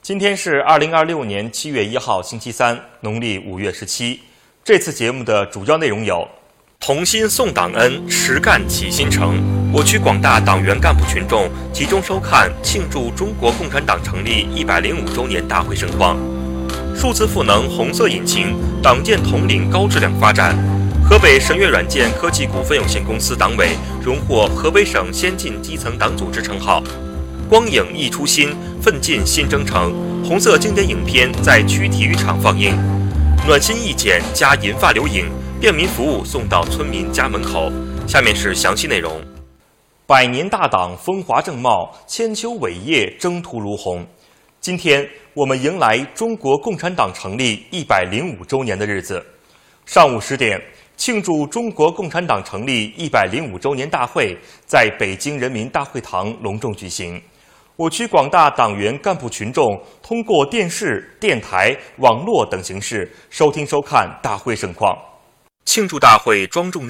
今天是2026年7月1号星期三，农历5月17。这次节目的主要内容有：同心颂党恩，实干启新城。我区广大党员干部群众集中收看庆祝中国共产党成立105周年大会盛况。数字赋能红色引擎，党建统领高质量发展。河北神悦软件科技股份有限公司党委荣获河北省先进基层党组织称号。光影一初心，奋进新征程。红色经典影片在区体育场放映。暖心一剪加银发留影，便民服务送到村民家门口。下面是详细内容。百年大党风华正茂，千秋伟业征途如虹。今天我们迎来中国共产党成立105周年的日子。上午10点，庆祝中国共产党成立105周年大会在北京人民大会堂隆重举行。我区广大党员干部群众通过电视、电台、网络等形式收听收看大会盛况。庆祝大会庄重